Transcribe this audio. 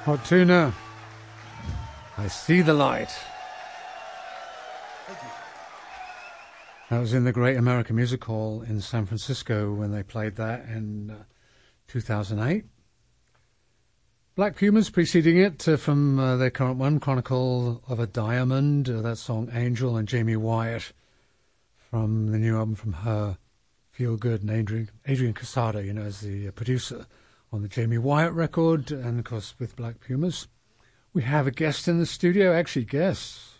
Hot Tuna, I See the Light. Thank you. That was in the Great American Music Hall in San Francisco when they played that in 2008. Black Pumas preceding it from their current one, Chronicle of a Diamond, that song Angel, and Jamie Wyatt from the new album from her, Feel Good, and Adrian Casada, as the producer on the Jamie Wyatt record, and of course with Black Pumas. We have a guest in the studio, actually guests.